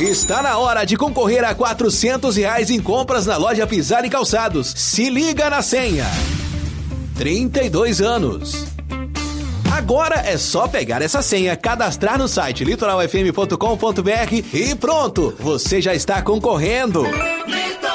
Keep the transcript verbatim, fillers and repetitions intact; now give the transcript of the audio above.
Está na hora de concorrer a quatrocentos reais em compras na loja Pisar e Calçados. Se liga na senha. trinta e dois anos. Agora é só pegar essa senha, cadastrar no site litoral f m ponto com ponto b r e pronto, você já está concorrendo.